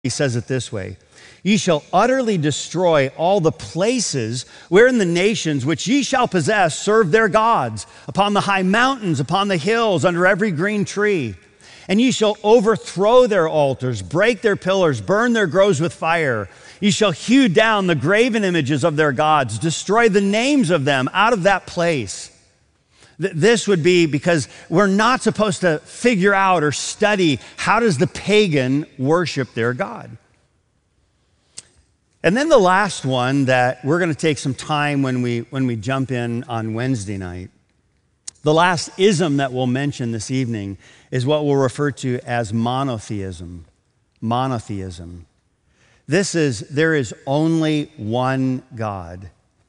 He says it this way: ye shall utterly destroy all the places wherein the nations which ye shall possess serve their gods, upon the high mountains, upon the hills, under every green tree. And ye shall overthrow their altars, break their pillars, burn their groves with fire. Ye shall hew down the graven images of their gods, destroy the names of them out of that place. This would be because we're not supposed to figure out or study how does the pagan worship their God. And then the last one that we're going to take some time when we jump in on Wednesday night. The last ism that we'll mention this evening is what we'll refer to as monotheism. Monotheism. There is only one God.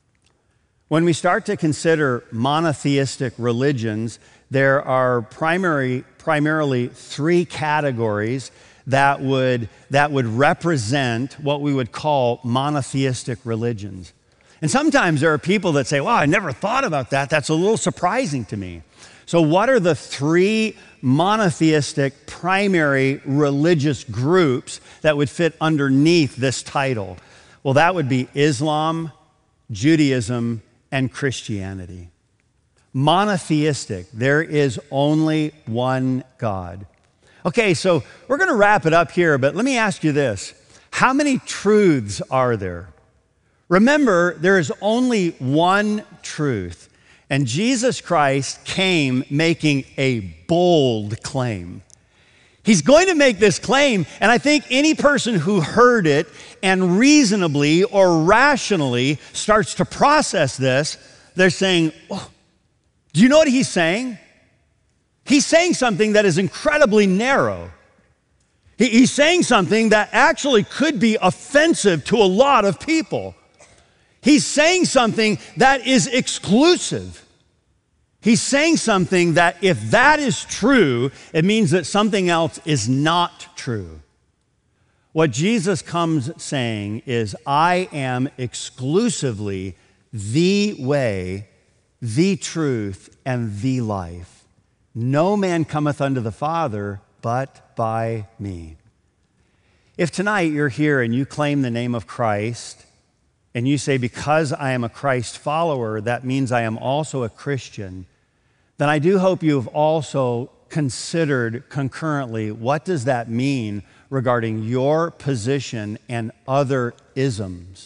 When we start to consider monotheistic religions, there are primarily three categories that would represent what we would call monotheistic religions. And sometimes there are people that say, wow, I never thought about that. That's a little surprising to me. So what are the three monotheistic primary religious groups that would fit underneath this title? Well, that would be Islam, Judaism, and Christianity. Monotheistic, there is only one God. Okay, so we're going to wrap it up here, but let me ask you this. How many truths are there? Remember, there is only one truth, and Jesus Christ came making a bold claim. He's going to make this claim, and I think any person who heard it and reasonably or rationally starts to process this, they're saying, oh, do you know what he's saying? He's saying something that is incredibly narrow. He's saying something that actually could be offensive to a lot of people. He's saying something that is exclusive. He's saying something that if that is true, it means that something else is not true. What Jesus comes saying is, I am exclusively the way, the truth, and the life. No man cometh unto the Father but by me. If tonight you're here and you claim the name of Christ, and you say, because I am a Christ follower, that means I am also a Christian, then I do hope you've also considered concurrently, what does that mean regarding your position and other isms?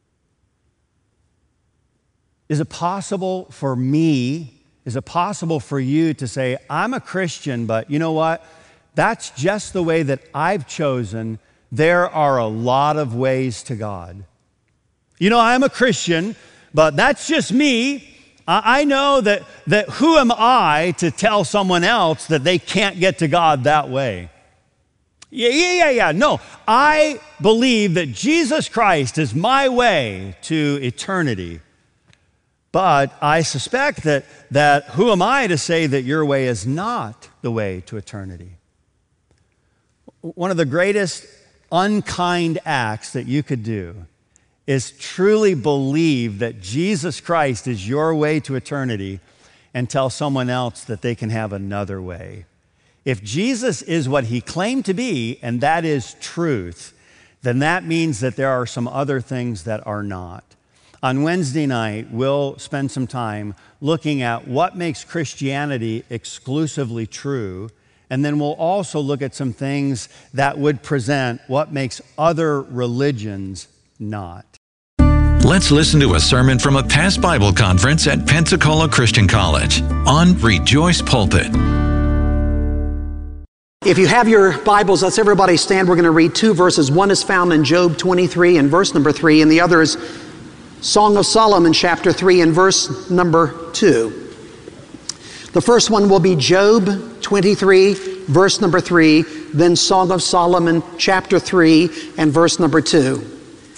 Is it possible for me, is it possible for you to say, I'm a Christian, but you know what? That's just the way that I've chosen. There are a lot of ways to God. You know, I'm a Christian, but that's just me. I know that who am I to tell someone else that they can't get to God that way? Yeah. No, I believe that Jesus Christ is my way to eternity. But I suspect that who am I to say that your way is not the way to eternity? One of the greatest unkind acts that you could do is truly believe that Jesus Christ is your way to eternity and tell someone else that they can have another way. If Jesus is what he claimed to be, and that is truth, then that means that there are some other things that are not. On Wednesday night, we'll spend some time looking at what makes Christianity exclusively true, and then we'll also look at some things that would present what makes other religions not. Let's listen to a sermon from a past Bible conference at Pensacola Christian College on Rejoice Pulpit. If you have your Bibles, let's everybody stand. We're going to read two verses. One is found in Job 23 and verse number 3, and the other is Song of Solomon chapter 3 and verse number 2. The first one will be Job 23, verse number 3, then Song of Solomon chapter 3 and verse number 2.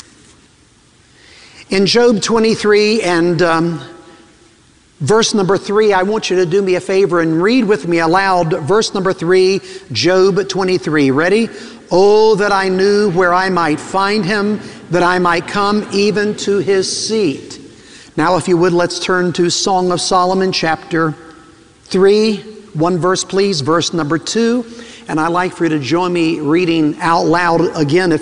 In Job 23 and verse number 3, I want you to do me a favor and read with me aloud verse number 3, Job 23. Ready? Oh, that I knew where I might find him, that I might come even to his seat. Now, if you would, let's turn to Song of Solomon chapter 3. One verse, please, verse number 2. And I'd like for you to join me reading out loud again, if